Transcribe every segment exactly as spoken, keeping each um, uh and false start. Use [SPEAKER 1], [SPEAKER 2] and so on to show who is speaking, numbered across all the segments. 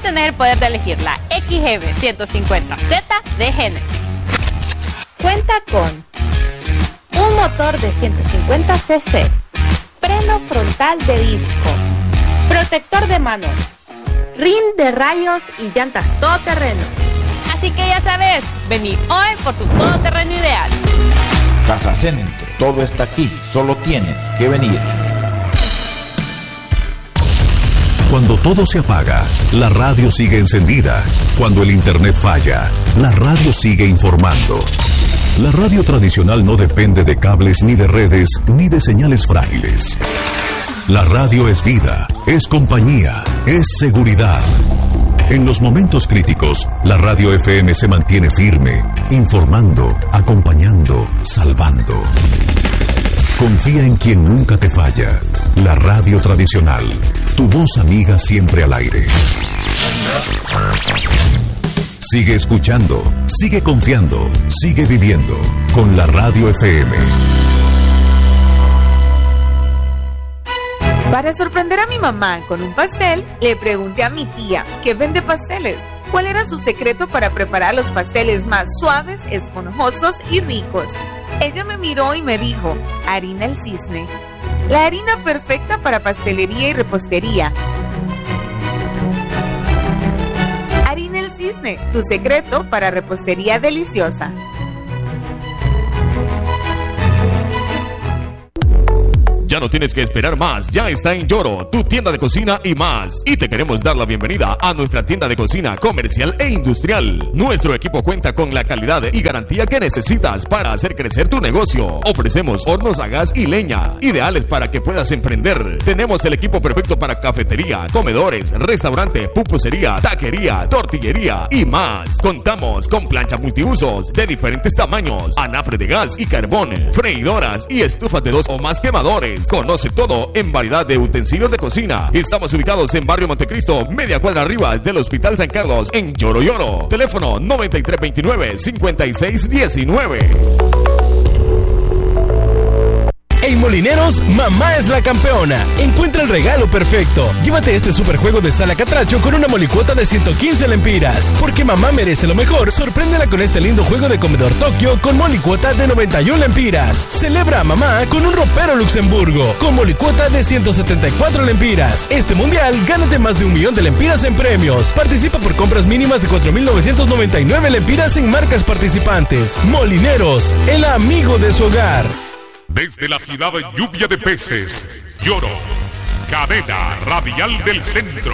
[SPEAKER 1] tenés el poder de elegir la X G B ciento cincuenta Z de Genesis.
[SPEAKER 2] Cuenta con un motor de ciento cincuenta cc, freno frontal de disco, protector de mano, rin de rayos y llantas todoterreno.
[SPEAKER 1] Así que ya sabes, vení hoy por tu todoterreno ideal.
[SPEAKER 3] Casa Centro, todo está aquí, solo tienes que venir.
[SPEAKER 4] Cuando todo se apaga, la radio sigue encendida. Cuando el internet falla, la radio sigue informando. La radio tradicional no depende de cables ni de redes ni de señales frágiles. La radio es vida, es compañía, es seguridad. En los momentos críticos, la radio F M se mantiene firme, informando, acompañando, salvando. Confía en quien nunca te falla. La radio tradicional, tu voz amiga siempre al aire. Sigue escuchando, sigue confiando, sigue viviendo con la radio F M.
[SPEAKER 5] Para sorprender a mi mamá con un pastel, le pregunté a mi tía, que vende pasteles, cuál era su secreto para preparar los pasteles más suaves, esponjosos y ricos. Ella me miró y me dijo, harina El Cisne, la harina perfecta para pastelería y repostería. Harina El Cisne, tu secreto para repostería deliciosa.
[SPEAKER 6] Ya no tienes que esperar más, ya está en Lloro, tu tienda de cocina y más. Y te queremos dar la bienvenida a nuestra tienda de cocina comercial e industrial. Nuestro equipo cuenta con la calidad y garantía que necesitas para hacer crecer tu negocio. Ofrecemos hornos a gas y leña, ideales para que puedas emprender. Tenemos el equipo perfecto para cafetería, comedores, restaurante, pupusería, taquería, tortillería y más. Contamos con planchas multiusos de diferentes tamaños, anafre de gas y carbón, freidoras y estufas de dos o más quemadores. Conoce todo en variedad de utensilios de cocina. Estamos ubicados en Barrio Montecristo, media cuadra arriba del Hospital San Carlos, en Lloro Lloro. Teléfono noventa y tres veintinueve, cincuenta y seis diecinueve.
[SPEAKER 7] En Molineros, mamá es la campeona. Encuentra el regalo perfecto. Llévate este superjuego de sala catracho con una molicuota de ciento quince lempiras. Porque mamá merece lo mejor, sorpréndela con este lindo juego de comedor Tokio con molicuota de noventa y una lempiras. Celebra a mamá con un ropero Luxemburgo con molicuota de ciento setenta y cuatro lempiras. Este mundial, gánate más de un millón de lempiras en premios. Participa por compras mínimas de cuatro mil novecientos noventa y nueve lempiras en marcas participantes. Molineros, el amigo de su hogar.
[SPEAKER 8] Desde la ciudad de lluvia de peces, Lloro, cadena radial del centro.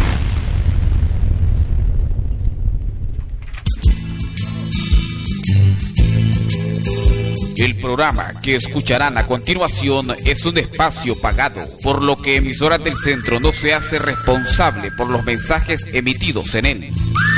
[SPEAKER 9] El programa que escucharán a continuación es un espacio pagado, por lo que Emisoras del Centro no se hace responsable por los mensajes emitidos en él.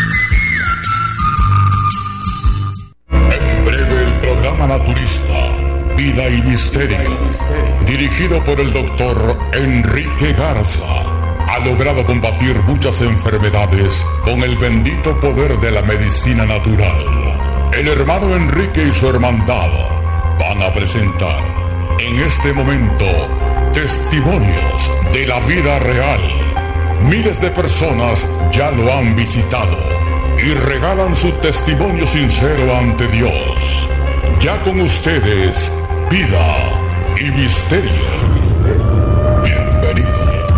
[SPEAKER 8] En breve el programa naturista Vida y Misterio, dirigido por el doctor Enrique Garza, ha logrado combatir muchas enfermedades con el bendito poder de la medicina natural. El hermano Enrique y su hermandad van a presentar en este momento testimonios de la vida real. Miles de personas ya lo han visitado y regalan su testimonio sincero ante Dios. Ya con ustedes, Vida y Misterio. Bienvenido.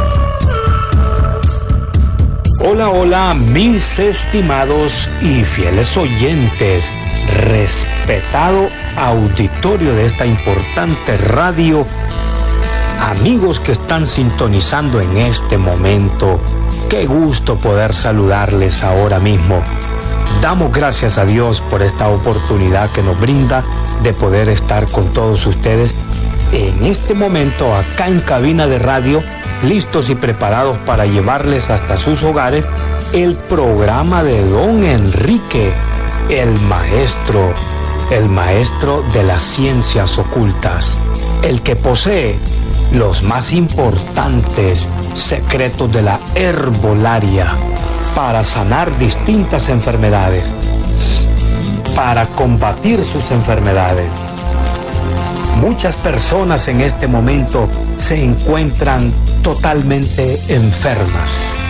[SPEAKER 10] Hola, hola, mis estimados y fieles oyentes, respetado auditorio de esta importante radio, amigos que están sintonizando en este momento, qué gusto poder saludarles ahora mismo. Damos gracias a Dios por esta oportunidad que nos brinda de poder estar con todos ustedes en este momento acá en cabina de radio, listos y preparados para llevarles hasta sus hogares el programa de don Enrique, el maestro, el maestro de las ciencias ocultas, el que posee los más importantes secretos de la herbolaria para sanar distintas enfermedades, para combatir sus enfermedades. Muchas personas en este momento se encuentran totalmente enfermas.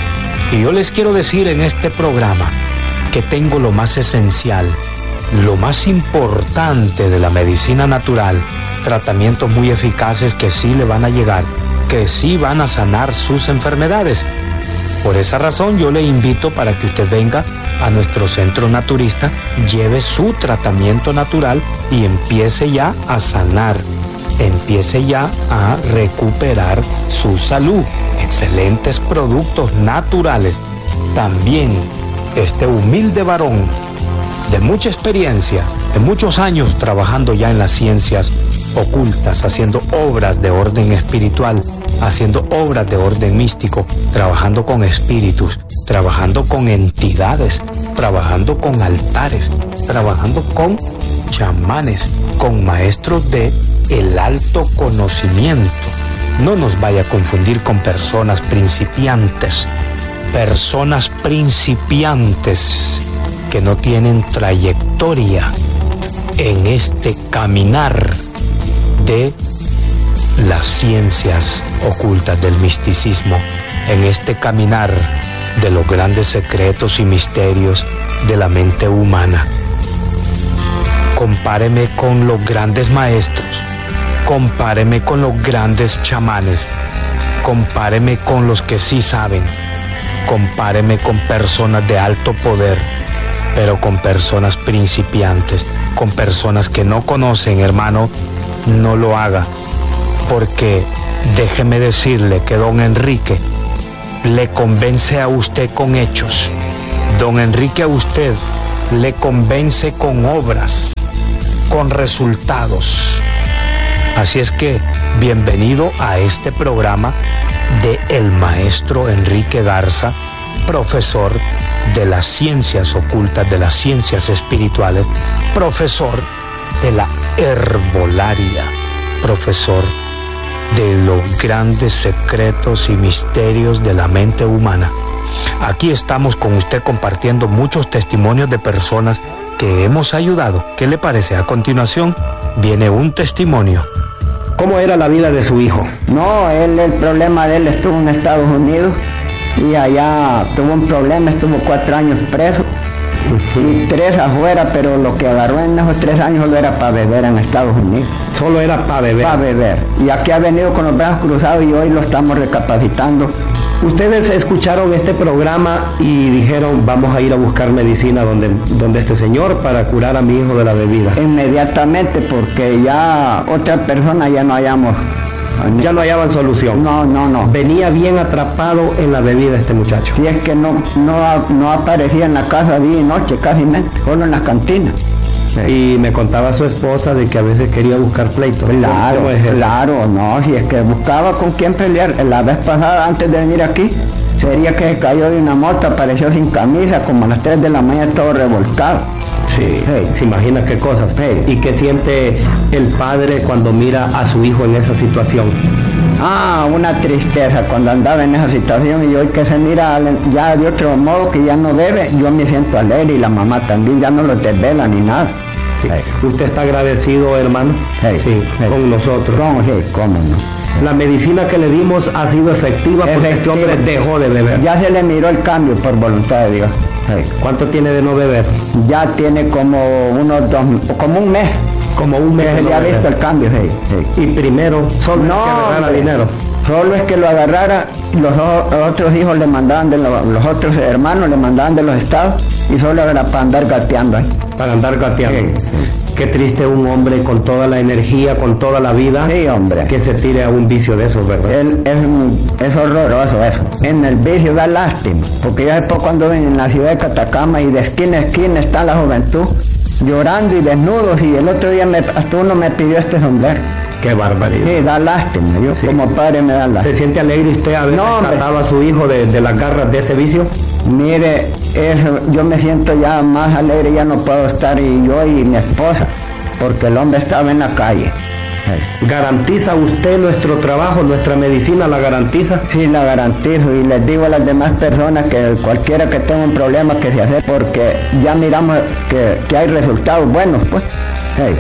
[SPEAKER 10] Y yo les quiero decir en este programa que tengo lo más esencial, lo más importante de la medicina natural, tratamientos muy eficaces que sí le van a llegar, que sí van a sanar sus enfermedades. Por esa razón yo le invito para que usted venga a nuestro centro naturista, lleve su tratamiento natural y empiece ya a sanar, empiece ya a recuperar su salud. Excelentes productos naturales. También este humilde varón de mucha experiencia, de muchos años trabajando ya en las ciencias ocultas, haciendo obras de orden espiritual, haciendo obras de orden místico, trabajando con espíritus, trabajando con entidades, trabajando con altares, trabajando con chamanes, con maestros de el alto conocimiento. No nos vaya a confundir con personas principiantes, personas principiantes que no tienen trayectoria en este caminar de las ciencias ocultas del misticismo, en este caminar de los grandes secretos y misterios de la mente humana. Compáreme con los grandes maestros, compáreme con los grandes chamanes, compáreme con los que sí saben, compáreme con personas de alto poder, pero con personas principiantes, con personas que no conocen, hermano, no lo haga, porque déjeme decirle que don Enrique le convence a usted con hechos, don Enrique a usted le convence con obras, con resultados. Así es que bienvenido a este programa de el maestro Enrique Garza, profesor de las ciencias ocultas, de las ciencias espirituales, profesor de la herbolaria, profesor de los grandes secretos y misterios de la mente humana. Aquí estamos con usted compartiendo muchos testimonios de personas que hemos ayudado. ¿Qué le parece? A continuación viene un testimonio.
[SPEAKER 11] ¿Cómo era la vida de su hijo?
[SPEAKER 12] No, él, el problema de él estuvo en Estados Unidos y allá tuvo un problema, estuvo cuatro años preso y tres afuera, pero lo que agarró en esos tres años solo era para beber en Estados Unidos.
[SPEAKER 11] Solo era para beber.
[SPEAKER 12] Para beber. Y aquí ha venido con los brazos cruzados y hoy lo estamos recapacitando.
[SPEAKER 11] Ustedes escucharon este programa y dijeron, vamos a ir a buscar medicina donde, donde este señor para curar a mi hijo de la bebida.
[SPEAKER 12] Inmediatamente, porque ya otra persona ya no hallamos.
[SPEAKER 11] Ya no hallaban solución.
[SPEAKER 12] No, no, no.
[SPEAKER 11] Venía bien atrapado en la bebida este muchacho.
[SPEAKER 12] Si es que no, no, no aparecía en la casa día y noche, casi mente, solo en las cantinas.
[SPEAKER 11] Sí. Y me contaba su esposa de que a veces quería buscar pleito.
[SPEAKER 12] Claro, claro, no, si es que buscaba con quién pelear. La vez pasada, antes de venir aquí, sería que se cayó de una moto, apareció sin camisa, como a las tres de la mañana todo revolcado.
[SPEAKER 11] Sí, sí, se imagina qué cosas. Sí. ¿Y qué siente el padre cuando mira a su hijo en esa situación?
[SPEAKER 12] Ah, una tristeza cuando andaba en esa situación, y hoy que se mira ya de otro modo, que ya no bebe, yo me siento alegre y la mamá también, ya no lo desvela ni nada.
[SPEAKER 11] Sí. ¿Usted está agradecido, hermano?
[SPEAKER 12] Sí,
[SPEAKER 11] sí, sí. Con nosotros.
[SPEAKER 12] ¿Cómo, sí, cómo no?
[SPEAKER 11] La medicina que le dimos ha sido efectiva porque este hombre dejó de beber.
[SPEAKER 12] Ya se le miró el cambio por voluntad de Dios.
[SPEAKER 11] Sí. ¿Cuánto tiene de no beber?
[SPEAKER 12] Ya tiene como unos dos, como un mes.
[SPEAKER 11] Como un mes.
[SPEAKER 12] Se
[SPEAKER 11] no
[SPEAKER 12] le ha visto el cambio, sí, sí.
[SPEAKER 11] Y primero, solo
[SPEAKER 12] no,
[SPEAKER 11] es que agarrara dinero.
[SPEAKER 12] Solo es que lo agarrara, los, los otros hijos le mandaban de los, los otros hermanos le mandaban de los estados y solo era para andar gateando ahí.
[SPEAKER 11] Para andar gateando. Sí, sí. Qué triste un hombre con toda la energía, con toda la vida,
[SPEAKER 12] sí, hombre,
[SPEAKER 11] que se tire a un vicio de esos, ¿verdad?
[SPEAKER 12] Él, es, es horroroso eso. En el vicio da lástima, porque yo hace poco ando en la ciudad de Catacama y de esquina a esquina está la juventud llorando y desnudos, y el otro día me, hasta uno me pidió este sombrero.
[SPEAKER 11] Qué barbaridad.
[SPEAKER 12] Sí, da lástima, yo sí. Como padre me da lástima.
[SPEAKER 11] ¿Se siente alegre usted a ver no, trataba a su hijo de, de las garras de ese vicio?
[SPEAKER 12] Mire, eso, yo me siento ya más alegre, ya no puedo estar, y yo y mi esposa, porque el hombre estaba en la calle.
[SPEAKER 11] Sí. ¿Garantiza usted nuestro trabajo, nuestra medicina, la garantiza?
[SPEAKER 12] Sí, la garantizo, y les digo a las demás personas que cualquiera que tenga un problema que se hace, porque ya miramos que, que hay resultados buenos, pues. Sí.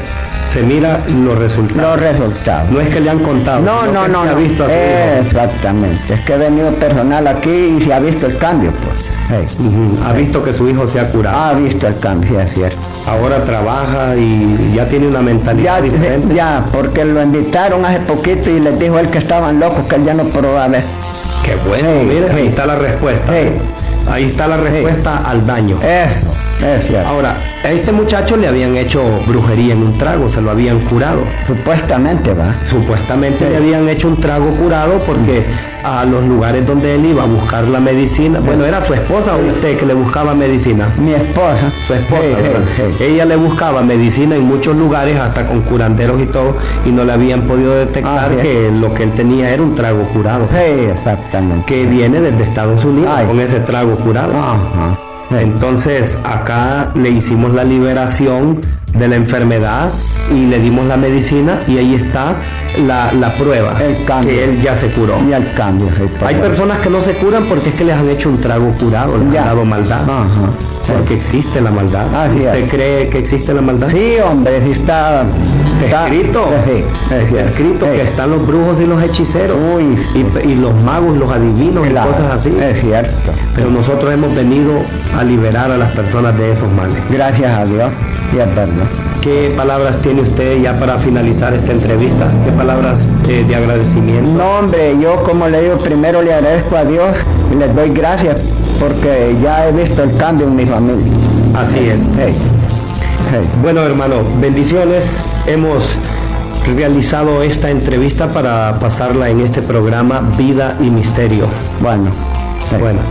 [SPEAKER 11] se mira los resultados.
[SPEAKER 12] Los resultados.
[SPEAKER 11] No es que le han contado.
[SPEAKER 12] No, no, no.
[SPEAKER 11] Se ha
[SPEAKER 12] no.
[SPEAKER 11] visto así,
[SPEAKER 12] eh, exactamente. Es que he venido personal aquí y se ha visto el cambio, pues. Hey.
[SPEAKER 11] Uh-huh. Ha hey. visto que su hijo se ha curado.
[SPEAKER 12] Ha visto el cambio, es cierto.
[SPEAKER 11] Ahora trabaja y ya tiene una mentalidad
[SPEAKER 12] ya,
[SPEAKER 11] diferente.
[SPEAKER 12] Ya, porque lo invitaron hace poquito y les dijo él que estaban locos, que él ya no probaba ver.
[SPEAKER 11] Qué bueno, hey, mire, hey. ahí está la respuesta. Hey. Ahí está la respuesta hey. al daño.
[SPEAKER 12] Eso. Es cierto.
[SPEAKER 11] Ahora, a este muchacho le habían hecho brujería en un trago, se lo habían curado.
[SPEAKER 12] Supuestamente, va.
[SPEAKER 11] Supuestamente sí. le habían hecho un trago curado porque mm. a los lugares donde él iba a buscar la medicina, bueno, ¿era su esposa o usted que le buscaba medicina?
[SPEAKER 12] Mi esposa.
[SPEAKER 11] Su esposa, hey, ¿verdad? Hey, hey. Ella le buscaba medicina en muchos lugares, hasta con curanderos y todo, y no le habían podido detectar ah, que lo que él tenía era un trago curado.
[SPEAKER 12] Sí, exactamente.
[SPEAKER 11] Que viene desde Estados Unidos Ay. con ese trago curado.
[SPEAKER 12] Ajá.
[SPEAKER 11] Entonces acá le hicimos la liberación de la enfermedad y le dimos la medicina y ahí está la, la prueba
[SPEAKER 12] el cambio.
[SPEAKER 11] que él ya se curó.
[SPEAKER 12] Y el cambio. El
[SPEAKER 11] Hay personas que no se curan porque es que les han hecho un trago curado, les ya. han dado maldad.
[SPEAKER 12] Ajá.
[SPEAKER 11] Porque existe la maldad.
[SPEAKER 12] Así
[SPEAKER 11] ¿Usted
[SPEAKER 12] es.
[SPEAKER 11] cree que existe la maldad?
[SPEAKER 12] Sí, hombre, sí está,
[SPEAKER 11] está escrito. Sí, sí, está escrito sí. que están los brujos y los hechiceros.
[SPEAKER 12] Uy,
[SPEAKER 11] y, y los magos, los adivinos claro, y cosas así.
[SPEAKER 12] Es cierto.
[SPEAKER 11] Pero nosotros hemos venido a liberar a las personas de esos males.
[SPEAKER 12] Gracias a Dios. Y es verdad.
[SPEAKER 11] ¿Qué palabras tiene usted ya para finalizar esta entrevista? ¿Qué palabras eh, de agradecimiento?
[SPEAKER 12] No, hombre, yo como le digo, primero le agradezco a Dios y les doy gracias porque ya he visto el cambio en mi familia.
[SPEAKER 11] Así es.
[SPEAKER 12] Hey.
[SPEAKER 11] Hey. Bueno, hermano, bendiciones. Hemos realizado esta entrevista para pasarla en este programa Vida y Misterio.
[SPEAKER 12] Bueno.
[SPEAKER 11] Hey. Bueno.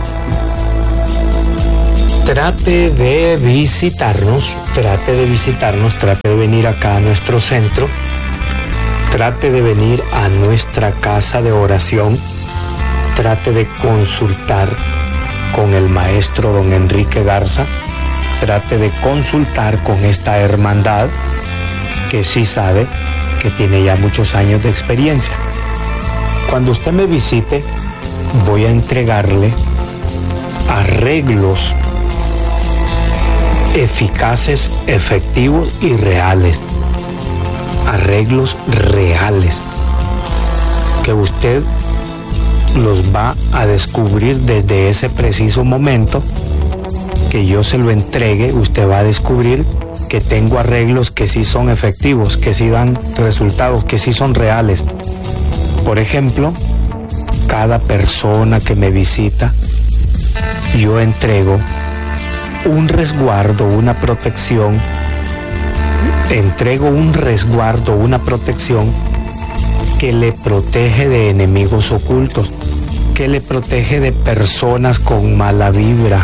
[SPEAKER 10] Trate de visitarnos, trate de visitarnos, trate de venir acá a nuestro centro, trate de venir a nuestra casa de oración, trate de consultar con el maestro don Enrique Garza, trate de consultar con esta hermandad que sí sabe que tiene ya muchos años de experiencia. Cuando usted me visite, voy a entregarle arreglos eficaces, efectivos y reales. Arreglos reales que usted los va a descubrir desde ese preciso momento que yo se lo entregue. Usted va a descubrir que tengo arreglos que sí son efectivos, que sí dan resultados, que sí son reales. Por ejemplo, cada persona que me visita, yo entrego un resguardo, una protección, entrego un resguardo, una protección que le protege de enemigos ocultos, que le protege de personas con mala vibra,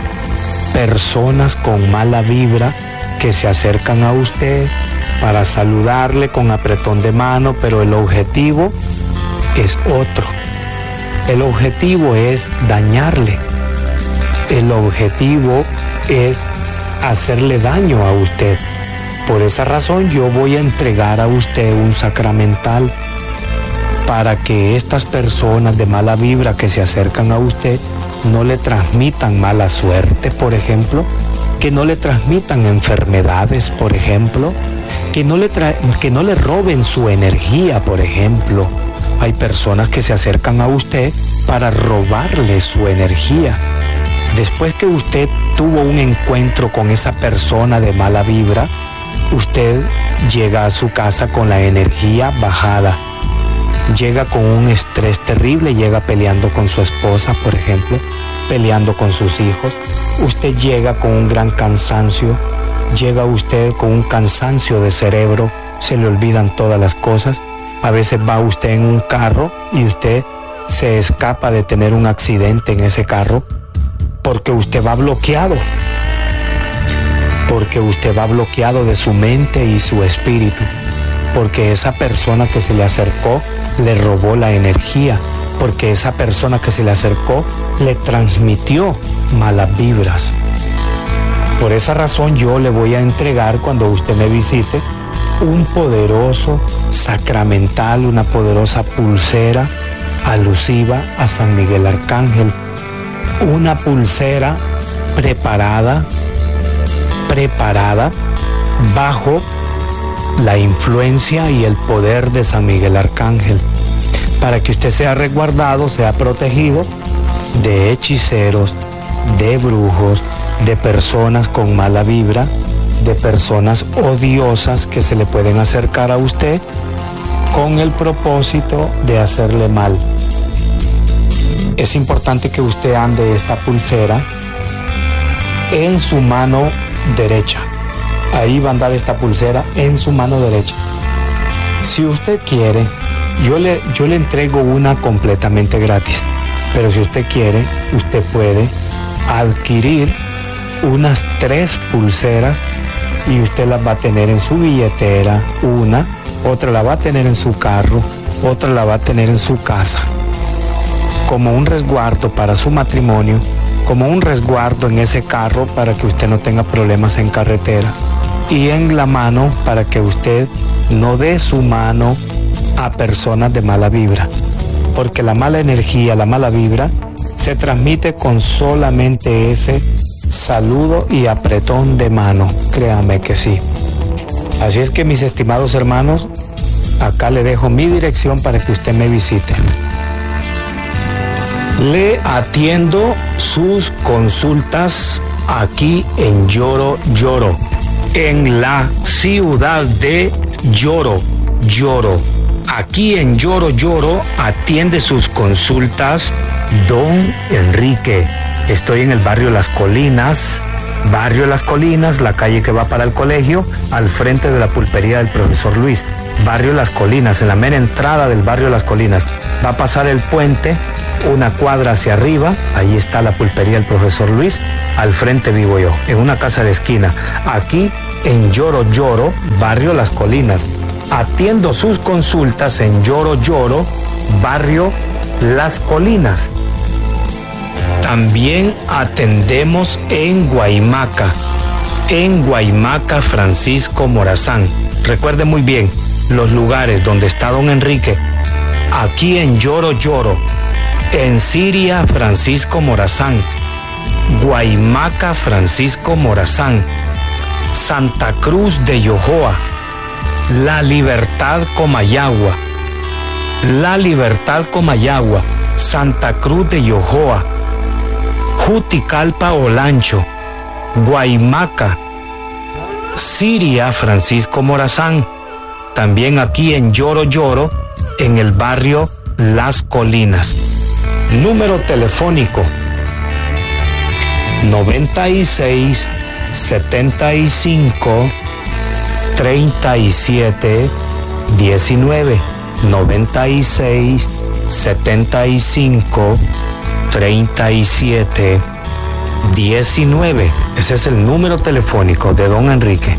[SPEAKER 10] personas con mala vibra que se acercan a usted para saludarle con apretón de mano, pero el objetivo es otro. El objetivo es dañarle. El objetivo es hacerle daño a usted. Por esa razón yo voy a entregar a usted un sacramental para que estas personas de mala vibra que se acercan a usted no le transmitan mala suerte, por ejemplo, que no le transmitan enfermedades, por ejemplo, que no le tra- que no le roben su energía, por ejemplo. Hay personas que se acercan a usted para robarle su energía. Después que usted tuvo un encuentro con esa persona de mala vibra, usted llega a su casa con la energía bajada, llega con un estrés terrible, llega peleando con su esposa, por ejemplo, peleando con sus hijos. Usted llega con un gran cansancio, llega usted con un cansancio de cerebro, se le olvidan todas las cosas. A veces va usted en un carro y usted se escapa de tener un accidente en ese carro porque usted va bloqueado, porque usted va bloqueado de su mente y su espíritu, porque esa persona que se le acercó le robó la energía, porque esa persona que se le acercó le transmitió malas vibras. Por esa razón yo le voy a entregar, cuando usted me visite, un poderoso sacramental, una poderosa pulsera alusiva a San Miguel Arcángel, una pulsera preparada, preparada bajo la influencia y el poder de San Miguel Arcángel, para que usted sea resguardado, sea protegido de hechiceros, de brujos, de personas con mala vibra, de personas odiosas que se le pueden acercar a usted con el propósito de hacerle mal. Es importante que usted ande esta pulsera en su mano derecha. Ahí va a andar esta pulsera en su mano derecha. Si usted quiere, yo le, yo le entrego una completamente gratis. Pero si usted quiere, usted puede adquirir unas tres pulseras y usted las va a tener en su billetera, una, otra la va a tener en su carro, otra la va a tener en su casa, como un resguardo para su matrimonio, como un resguardo en ese carro para que usted no tenga problemas en carretera, y en la mano para que usted no dé su mano a personas de mala vibra, porque la mala energía, la mala vibra se transmite con solamente ese saludo y apretón de mano, créame que sí. Así es que, mis estimados hermanos, acá le dejo mi dirección para que usted me visite. Le atiendo sus consultas aquí en Yoro Yoro, en la ciudad de Yoro Yoro. Aquí en Yoro Yoro atiende sus consultas don Enrique. Estoy en el barrio Las Colinas, barrio Las Colinas, la calle que va para el colegio, al frente de la pulpería del profesor Luis. Barrio Las Colinas, en la mera entrada del barrio Las Colinas. Va a pasar el puente, una cuadra hacia arriba, ahí está la pulpería del profesor Luis, al frente vivo yo, en una casa de esquina. Aquí en Yoro Yoro, barrio Las Colinas. Atiendo sus consultas en Yoro Yoro, barrio Las Colinas. También atendemos en Guaymaca, en Guaymaca Francisco Morazán. Recuerde muy bien los lugares donde está don Enrique. Aquí en Yoro Yoro, en Siria Francisco Morazán, Guaymaca Francisco Morazán, Santa Cruz de Yojoa, La Libertad Comayagua, La Libertad Comayagua, Santa Cruz de Yojoa, Juticalpa Olancho, Guaymaca, Siria Francisco Morazán. También aquí en Yoro Yoro, en el barrio Las Colinas. Número telefónico noventa y seis, setenta y cinco, treinta y siete, diecinueve. noventa y seis, setenta y cinco, treinta y siete, diecinueve. Ese es el número telefónico de don Enrique.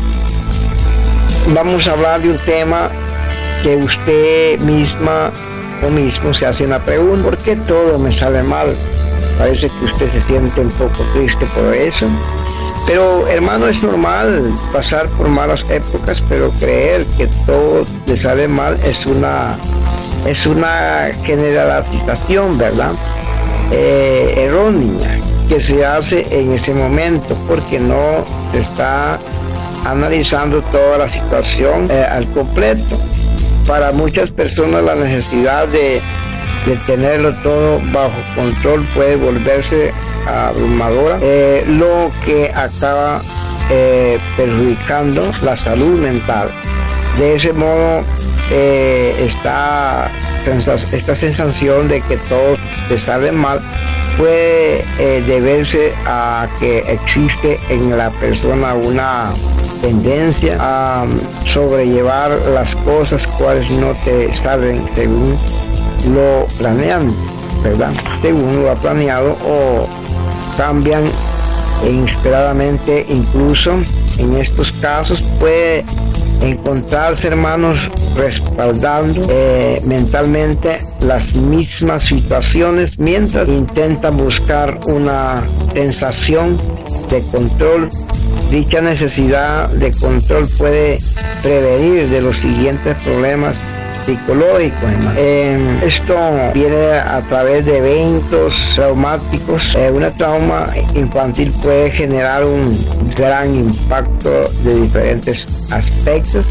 [SPEAKER 12] Vamos a hablar de un tema que usted misma o mismo se hace una pregunta: ¿por qué todo me sale mal? Parece que usted se siente un poco triste por eso. Pero, hermano, es normal pasar por malas épocas, pero creer que todo le sale mal es una es una generalización, ¿verdad? Eh, errónea, que se hace en ese momento, porque no se está analizando toda la situación eh, al completo. Para muchas personas la necesidad de, de tenerlo todo bajo control puede volverse abrumadora, eh, lo que acaba eh, perjudicando la salud mental. De ese modo, eh, esta, esta sensación de que todo te sale mal puede eh, deberse a que existe en la persona una tendencia a sobrellevar las cosas cuales no te salen según lo planean, ¿verdad? Según lo ha planeado, o cambian inesperadamente. Incluso en estos casos puede encontrarse, hermanos, respaldando eh, mentalmente las mismas situaciones mientras intentan buscar una sensación de control. Dicha necesidad de control puede prevenir de los siguientes problemas psicológicos. Eh, esto viene a través de eventos traumáticos. Eh, una trauma infantil puede generar un gran impacto de diferentes aspectos,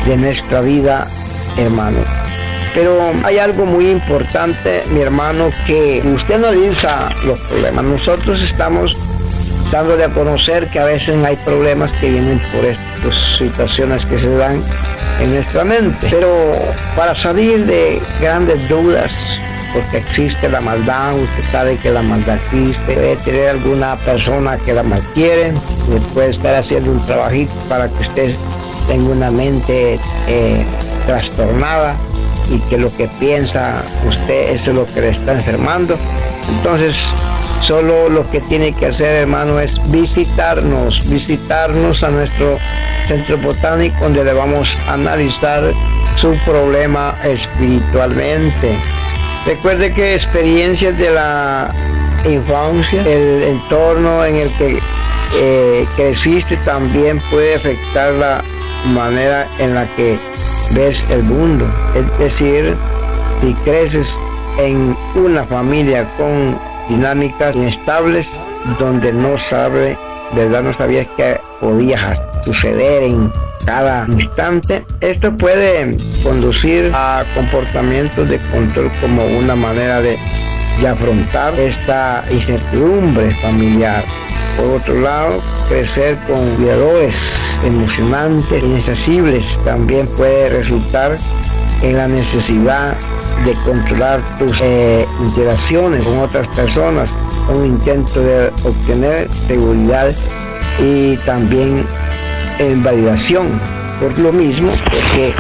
[SPEAKER 12] de nuestra vida, hermano. Pero hay algo muy importante, mi hermano, que usted no analiza los problemas. Nosotros estamos dándole a conocer que a veces hay problemas que vienen por estas situaciones que se dan en nuestra mente. Pero para salir de grandes dudas, porque existe la maldad, usted sabe que la maldad existe, puede tener alguna persona que la malquiere, puede estar haciendo un trabajito para que usted tenga una mente eh, trastornada y que lo que piensa usted, eso es lo que le está enfermando. Entonces, solo lo que tiene que hacer, hermano, es visitarnos, visitarnos a nuestro centro botánico, donde le vamos a analizar su problema espiritualmente. Recuerde que experiencias de la infancia, el entorno en el que eh, creciste también puede afectar la manera en la que ves el mundo. Es decir, si creces en una familia con dinámicas inestables, donde no sabe, ¿verdad? No sabías que podía suceder en cada instante, esto puede conducir a comportamientos de control como una manera de, de afrontar esta incertidumbre familiar. Por otro lado, crecer con cuidadores emocionantes, inaccesibles, también puede resultar en la necesidad de controlar tus eh, interacciones con otras personas, un intento de obtener seguridad y también en validación. Por lo mismo, porque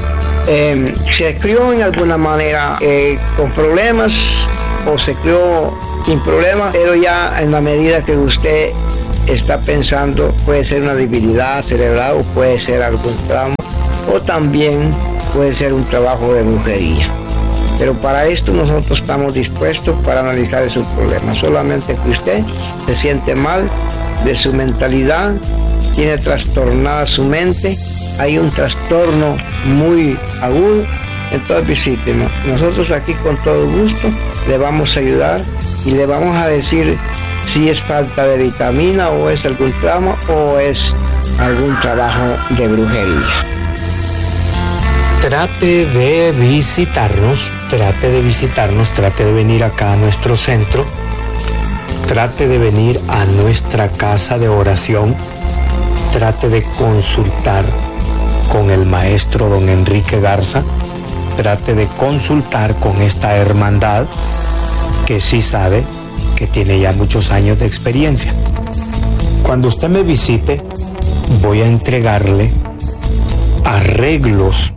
[SPEAKER 12] eh, se crió en alguna manera eh, con problemas o se crió sin problemas, pero ya en la medida que usted está pensando, puede ser una debilidad cerebral o puede ser algún trauma o también puede ser un trabajo de brujería. Pero para esto nosotros estamos dispuestos para analizar esos problemas. Solamente que usted se siente mal de su mentalidad, tiene trastornada su mente, hay un trastorno muy agudo, entonces visítenos. Nosotros aquí con todo gusto le vamos a ayudar y le vamos a decir si es falta de vitamina o es algún trauma o es algún trabajo de brujería.
[SPEAKER 10] Trate de visitarnos, trate de visitarnos, trate de venir acá a nuestro centro, trate de venir a nuestra casa de oración, trate de consultar con el maestro don Enrique Garza, trate de consultar con esta hermandad que sí sabe, que tiene ya muchos años de experiencia. Cuando usted me visite, voy a entregarle arreglos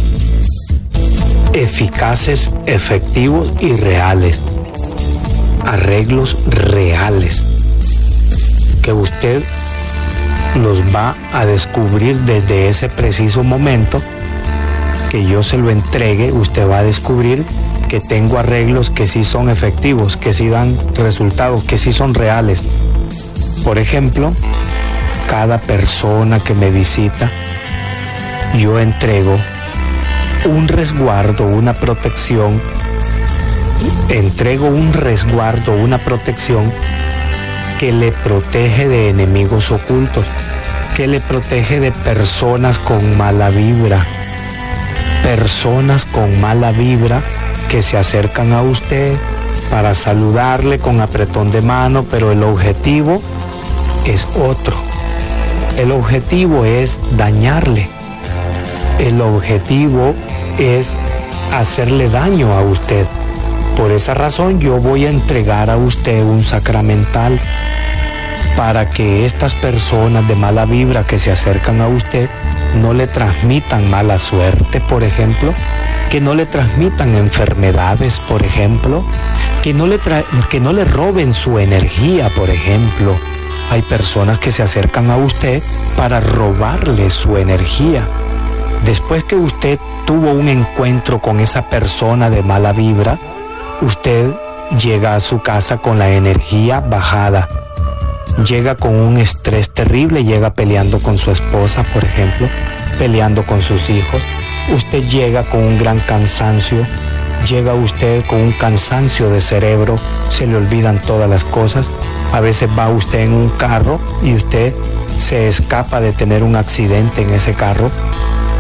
[SPEAKER 10] eficaces, efectivos y reales. Arreglos reales que usted los va a descubrir desde ese preciso momento que yo se lo entregue. Usted va a descubrir que tengo arreglos que sí son efectivos, que sí dan resultados, que sí son reales. Por ejemplo, cada persona que me visita, yo entrego un resguardo, una protección, entrego un resguardo, una protección que le protege de enemigos ocultos, que le protege de personas con mala vibra, personas con mala vibra que se acercan a usted para saludarle con apretón de mano, pero el objetivo es otro. El objetivo es dañarle. El objetivo es hacerle daño a usted. Por esa razón yo voy a entregar a usted un sacramental para que estas personas de mala vibra que se acercan a usted no le transmitan mala suerte, por ejemplo, que no le transmitan enfermedades, por ejemplo, que no le tra- que no le roben su energía, por ejemplo. Hay personas que se acercan a usted para robarle su energía. Después que usted tuvo un encuentro con esa persona de mala vibra, usted llega a su casa con la energía bajada, llega con un estrés terrible, llega peleando con su esposa, por ejemplo, peleando con sus hijos. Usted llega con un gran cansancio, llega usted con un cansancio de cerebro, se le olvidan todas las cosas. A veces va usted en un carro y usted se escapa de tener un accidente en ese carro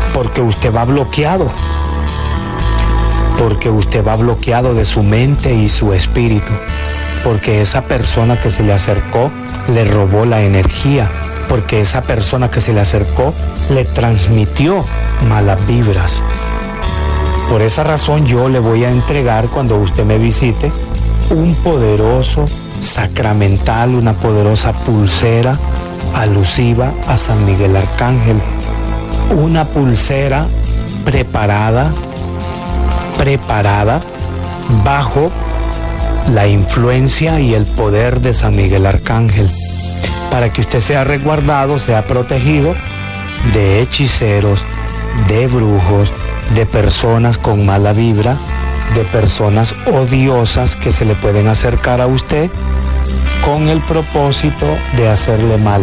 [SPEAKER 10] porque usted va bloqueado, porque usted va bloqueado de su mente y su espíritu, porque esa persona que se le acercó le robó la energía, porque esa persona que se le acercó le transmitió malas vibras. Por esa razón yo le voy a entregar, cuando usted me visite, un poderoso sacramental, una poderosa pulsera alusiva a San Miguel Arcángel. Una pulsera preparada, preparada bajo la influencia y el poder de San Miguel Arcángel, para que usted sea resguardado, sea protegido de hechiceros, de brujos, de personas con mala vibra, de personas odiosas que se le pueden acercar a usted con el propósito de hacerle mal.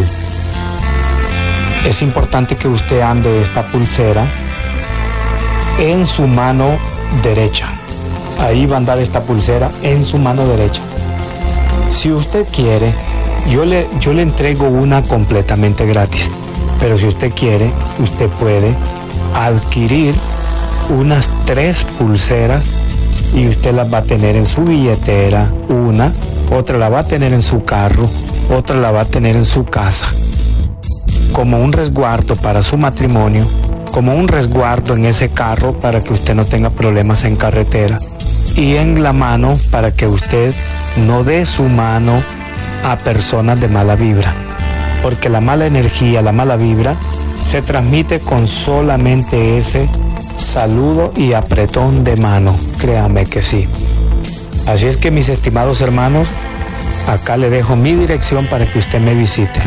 [SPEAKER 10] Es importante que usted ande esta pulsera en su mano derecha. Ahí va a andar esta pulsera en su mano derecha. Si usted quiere, yo le, yo le entrego una completamente gratis. Pero si usted quiere, usted puede adquirir unas tres pulseras y usted las va a tener en su billetera, una, otra la va a tener en su carro, otra la va a tener en su casa, como un resguardo para su matrimonio, como un resguardo en ese carro para que usted no tenga problemas en carretera, y en la mano para que usted no dé su mano a personas de mala vibra, porque la mala energía, la mala vibra se transmite con solamente ese saludo y apretón de mano, créame que sí. Así es que, mis estimados hermanos, acá le dejo mi dirección para que usted me visite.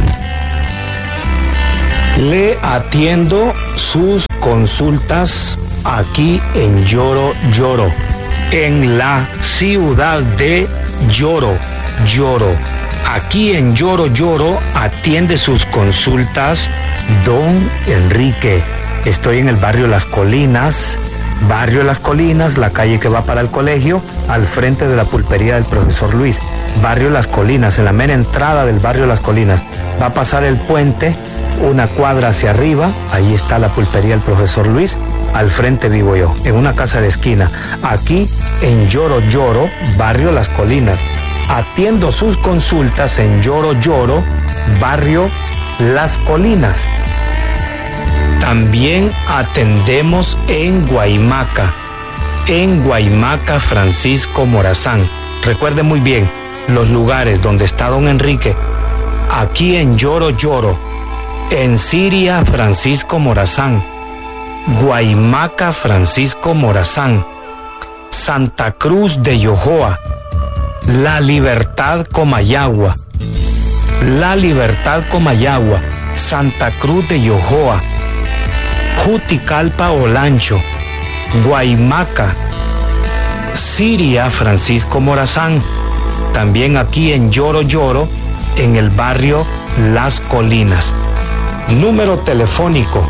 [SPEAKER 10] Le atiendo sus consultas aquí en Yoro Yoro, en la ciudad de Yoro Yoro. Aquí en Yoro Yoro atiende sus consultas don Enrique. Estoy en el barrio Las Colinas, barrio Las Colinas, la calle que va para el colegio, al frente de la pulpería del profesor Luis. Barrio Las Colinas, en la mera entrada del barrio Las Colinas. Va a pasar el puente, una cuadra hacia arriba, ahí está la pulpería del profesor Luis. Al frente vivo yo, en una casa de esquina. Aquí en Yoro Yoro, barrio Las Colinas. Atiendo sus consultas en Yoro Yoro, barrio Las Colinas. También atendemos en Guaymaca, en Guaymaca Francisco Morazán. Recuerde muy bien los lugares donde está don Enrique. Aquí en Yoro Yoro, en Siria Francisco Morazán, Guaymaca Francisco Morazán, Santa Cruz de Yojoa, La Libertad Comayagua, La Libertad Comayagua, Santa Cruz de Yojoa, Juticalpa Olancho, Guaymaca, Siria Francisco Morazán. También aquí en Yoro Yoro, en el barrio Las Colinas. Número telefónico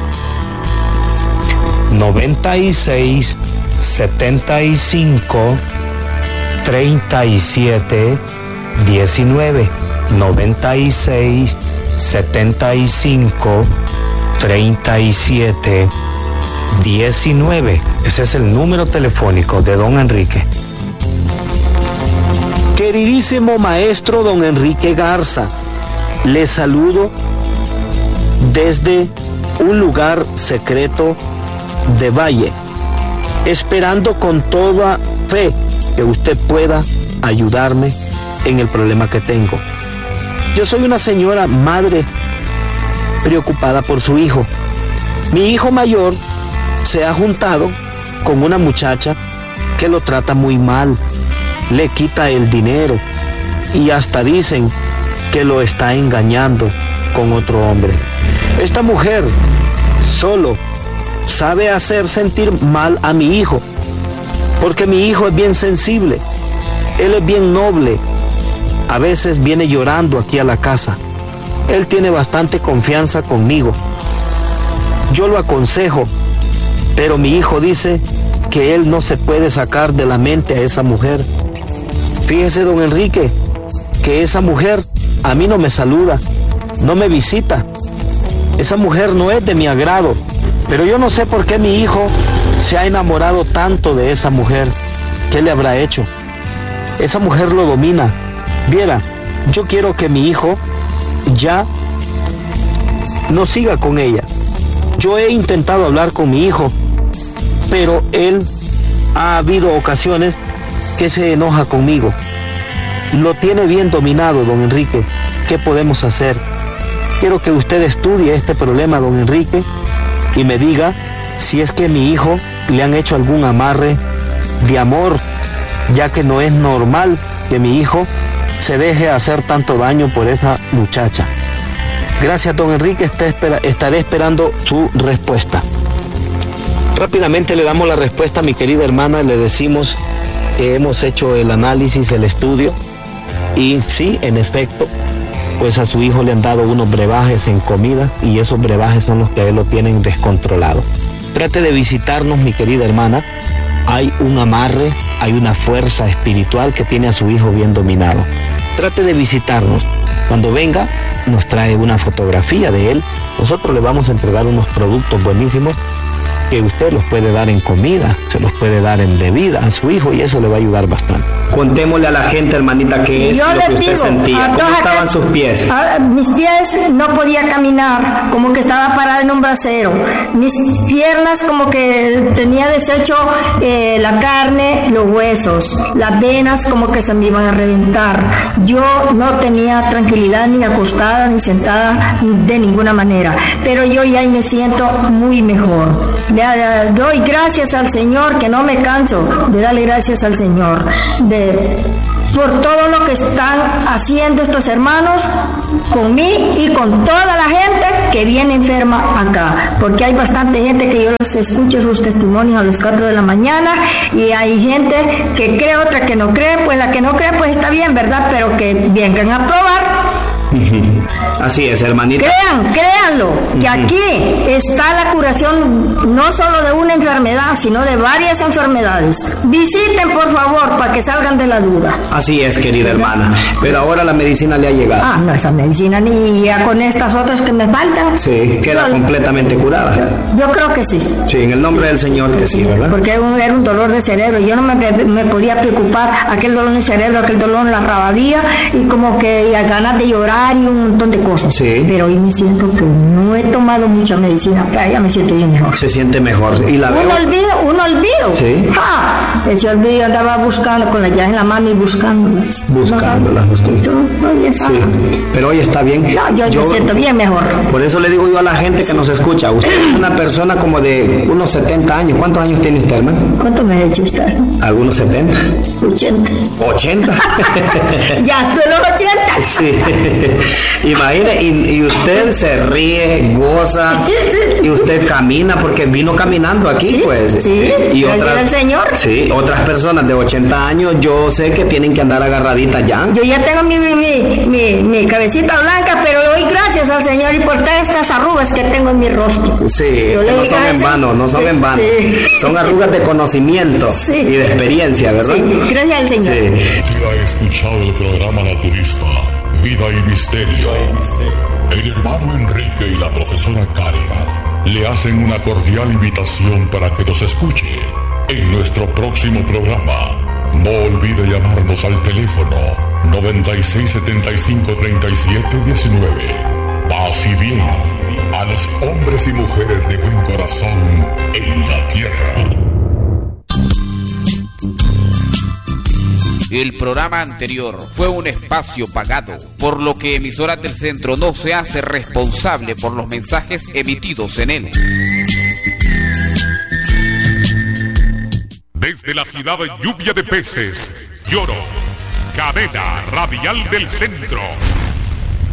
[SPEAKER 10] noventa y seis, setenta y cinco, treinta y siete, diecinueve. noventa y seis, setenta y cinco, treinta y siete, diecinueve. Ese es el número telefónico de don Enrique. Queridísimo maestro don Enrique Garza, le saludo desde un lugar secreto de Valle, esperando con toda fe que usted pueda ayudarme en el problema que tengo. Yo soy una señora madre preocupada por su hijo. Mi hijo mayor se ha juntado con una muchacha que lo trata muy mal, le quita el dinero y hasta dicen que lo está engañando con otro hombre. Esta mujer solo sabe hacer sentir mal a mi hijo, porque mi hijo es bien sensible, él es bien noble. A veces viene llorando aquí a la casa. Él tiene bastante confianza conmigo. Yo lo aconsejo, pero mi hijo dice que él no se puede sacar de la mente a esa mujer. Fíjese, don Enrique, que esa mujer a mí no me saluda, no me visita. Esa mujer no es de mi agrado. Pero yo no sé por qué mi hijo se ha enamorado tanto de esa mujer. ¿Qué le habrá hecho? Esa mujer lo domina. Viera, yo quiero que mi hijo ya no siga con ella. Yo he intentado hablar con mi hijo, pero él ha habido ocasiones que se enoja conmigo. Lo tiene bien dominado, don Enrique. ¿Qué podemos hacer? Quiero que usted estudie este problema, don Enrique, y me diga si es que a mi hijo le han hecho algún amarre de amor, ya que no es normal que mi hijo se deje hacer tanto daño por esa muchacha. Gracias, don Enrique, estaré esperando su respuesta. Rápidamente le damos la respuesta a mi querida hermana, le decimos que hemos hecho el análisis, el estudio, y sí, en efecto, pues a su hijo le han dado unos brebajes en comida, y esos brebajes son los que a él lo tienen descontrolado. Trate de visitarnos, mi querida hermana. Hay un amarre, hay una fuerza espiritual que tiene a su hijo bien dominado. Trate de visitarnos. Cuando venga, nos trae una fotografía de él. Nosotros le vamos a entregar unos productos buenísimos que usted los puede dar en comida, se los puede dar en bebida a su hijo, y eso le va a ayudar bastante.
[SPEAKER 11] Contémosle a la gente, hermanita, qué es
[SPEAKER 13] Yo
[SPEAKER 11] lo que usted
[SPEAKER 13] digo,
[SPEAKER 11] sentía. ¿Cómo estaban
[SPEAKER 13] que,
[SPEAKER 11] sus pies?
[SPEAKER 13] A, mis pies no podía caminar, como que estaba parada en un brasero. Mis piernas como que tenía deshecho eh, la carne, los huesos. Las venas como que se me iban a reventar. Yo no tenía tranquilidad ni acostada ni sentada de ninguna manera. Pero yo ya me siento muy mejor. Le doy gracias al Señor, que no me canso de darle gracias al Señor de, por todo lo que están haciendo estos hermanos con mí y con toda la gente que viene enferma acá, porque hay bastante gente que yo los escucho sus testimonios a las cuatro de la mañana, y hay gente que cree, otra que no cree. Pues la que no cree pues está bien, ¿verdad? Pero que vengan a probar.
[SPEAKER 11] Así es, hermanita.
[SPEAKER 13] Crean, créanlo, que aquí está la curación no solo de una enfermedad, sino de varias enfermedades. Visiten, por favor, para que salgan de la duda.
[SPEAKER 11] Así es, querida hermana. Pero ahora la medicina le ha llegado.
[SPEAKER 13] Ah, no, esa medicina ni ya con estas otras que me faltan.
[SPEAKER 11] Sí, queda yo, completamente curada.
[SPEAKER 13] Yo creo que sí.
[SPEAKER 11] Sí, en el nombre del Señor que sí, ¿verdad?
[SPEAKER 13] Porque era un, era un dolor de cerebro. Yo no me, me podía preocupar aquel dolor en el cerebro, aquel dolor en la rabadía, y como que y ganas de llorar y un montón de cosas.
[SPEAKER 11] Sí.
[SPEAKER 13] Pero hoy me siento que no he tomado mucha medicina, pero ya me siento bien mejor.
[SPEAKER 11] Se siente mejor. ¿Y la
[SPEAKER 13] un
[SPEAKER 11] veo?
[SPEAKER 13] olvido, un olvido.
[SPEAKER 11] Sí.
[SPEAKER 13] Ah, ese olvido andaba buscando con la llave en la mano y buscándolas.
[SPEAKER 11] Buscándolas.
[SPEAKER 13] No, no,
[SPEAKER 11] sí. Pero hoy está bien.
[SPEAKER 13] No, yo, yo me siento bien mejor.
[SPEAKER 11] Por eso le digo yo a la gente que nos escucha, usted es una persona como de unos setenta años. ¿Cuántos años tiene usted, hermano?
[SPEAKER 13] ¿Cuánto me ha hecho usted?
[SPEAKER 11] ¿Algunos setenta?
[SPEAKER 13] ochenta.
[SPEAKER 11] ¿ochenta?
[SPEAKER 13] Ya, de los ochenta.
[SPEAKER 11] Sí. Imagine, y, y usted se ríe, goza, y usted camina, porque vino caminando aquí,
[SPEAKER 13] sí,
[SPEAKER 11] pues.
[SPEAKER 13] Sí,
[SPEAKER 11] y
[SPEAKER 13] gracias
[SPEAKER 11] otras,
[SPEAKER 13] al Señor.
[SPEAKER 11] Sí, otras personas de ochenta años, yo sé que tienen que andar agarraditas ya.
[SPEAKER 13] Yo ya tengo mi, mi, mi, mi, mi cabecita blanca, pero le doy gracias al Señor y por todas estas arrugas que tengo en mi rostro.
[SPEAKER 11] Sí, que no son en vano, no son sí, en vano. Sí. Son arrugas de conocimiento sí. y de experiencia, ¿verdad?
[SPEAKER 13] Sí, gracias al Señor.
[SPEAKER 8] Sí. Usted ha escuchado el programa Naturista, Vida y Misterio. El hermano Enrique y la profesora Karen le hacen una cordial invitación para que nos escuche en nuestro próximo programa. No olvide llamarnos al teléfono noventa y seis setenta y cinco treinta y siete diecinueve. Paz y bien a los hombres y mujeres de buen corazón en la tierra.
[SPEAKER 9] El programa anterior fue un espacio pagado, por lo que Emisoras del Centro no se hace responsable por los mensajes emitidos en él.
[SPEAKER 8] Desde la ciudad de Lluvia de Peces, Lloro, cadena radial del centro.